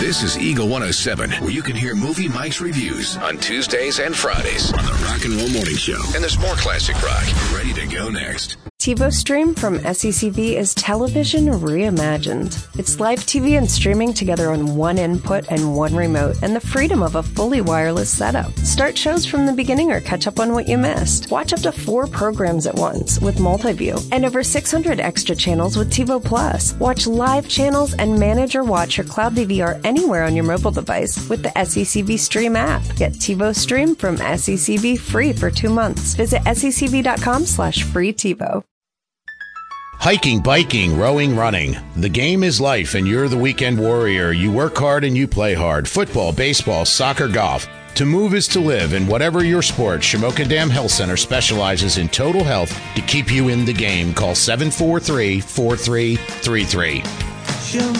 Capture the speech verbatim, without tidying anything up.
This is Eagle one oh seven, where you can hear Movie Mike's reviews on Tuesdays and Fridays on the Rock and Roll Morning Show. And there's more classic rock ready to go next. TiVo Stream from S E C V is television reimagined. It's live T V and streaming together on one input and one remote, and the freedom of a fully wireless setup. Start shows from the beginning or catch up on what you missed. Watch up to four programs at once with multi-view, and over six hundred extra channels with TiVo Plus. Watch live channels and manage or watch your cloud D V R anywhere on your mobile device with the S E C V Stream app. Get TiVo Stream from S E C V free for two months. Visit secv.com slash free TiVo. Hiking, biking, rowing, running. The game is life, and you're the weekend warrior. You work hard and you play hard. Football, baseball, soccer, golf. To move is to live, and whatever your sport, Shamokin Dam Health Center specializes in total health to keep you in the game. Call seven four three, four three three three.